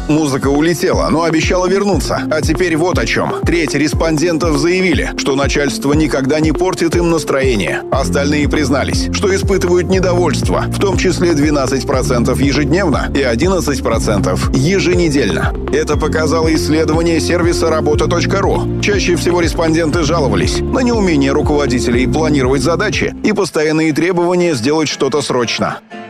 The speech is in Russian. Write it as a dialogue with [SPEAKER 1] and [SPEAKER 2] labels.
[SPEAKER 1] Музыка улетела, но обещала вернуться. А теперь вот о чем. Треть респондентов заявили, что начальство никогда не портит им настроение. Остальные признались, что испытывают недовольство, в том числе 12% ежедневно и 11% еженедельно. Это показало исследование сервиса работа.ру. Чаще всего респонденты жаловались на неумение руководителей планировать задачи и постоянные требования сделать что-то срочно.